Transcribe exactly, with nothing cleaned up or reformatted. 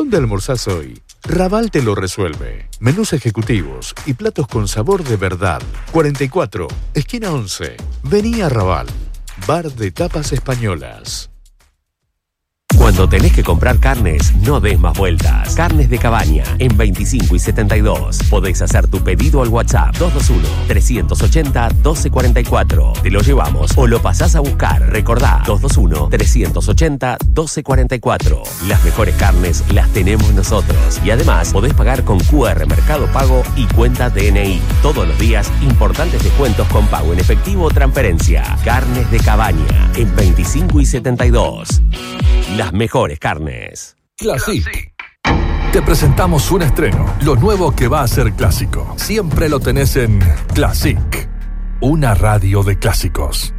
¿Dónde almorzás hoy? Raval te lo resuelve. Menús ejecutivos y platos con sabor de verdad. cuarenta y cuatro, esquina once. Vení a Raval. Bar de tapas españolas. Cuando tenés que comprar carnes, no des más vueltas. Carnes de Cabaña, en veinticinco y setenta y dos. Podés hacer tu pedido al WhatsApp dos dos uno, tres ocho cero, doce cuarenta y cuatro. Te lo llevamos o lo pasás a buscar. Recordá, dos dos uno, tres ocho cero, doce cuarenta y cuatro. Las mejores carnes las tenemos nosotros. Y además, podés pagar con Q R Mercado Pago y cuenta D N I. Todos los días, importantes descuentos con pago en efectivo o transferencia. Carnes de Cabaña, en veinticinco y setenta y dos. Las mejores carnes. Classic. Te presentamos un estreno, lo nuevo que va a ser clásico. Siempre lo tenés en Classic, una radio de clásicos.